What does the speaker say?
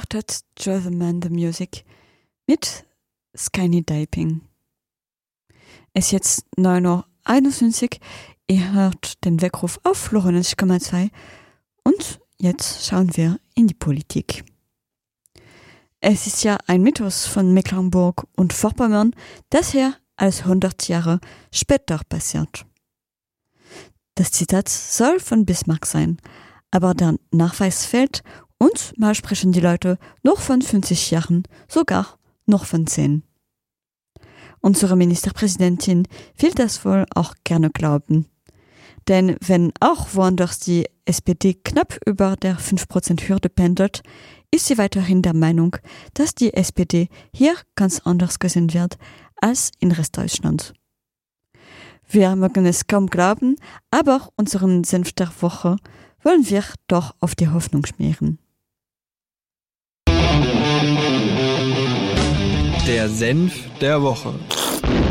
startet Joe the Man the Music mit Skinny Dipping. Es ist jetzt 9:21 Uhr. Ihr hört den Weckruf auf Lora 90,2 und jetzt schauen wir in die Politik. Es ist ja ein Mythos von Mecklenburg und Vorpommern, das hier als 100 Jahre später passiert. Das Zitat soll von Bismarck sein, aber der Nachweis fehlt und mal sprechen die Leute noch von 50 Jahren, sogar noch von 10. Unsere Ministerpräsidentin will das wohl auch gerne glauben. Denn wenn auch woanders die SPD knapp über der 5%-Hürde pendelt, ist sie weiterhin der Meinung, dass die SPD hier ganz anders gesehen wird als in Restdeutschland. Wir mögen es kaum glauben, aber unseren Senf der Woche wollen wir doch auf die Hoffnung schmieren. Der Senf der Woche.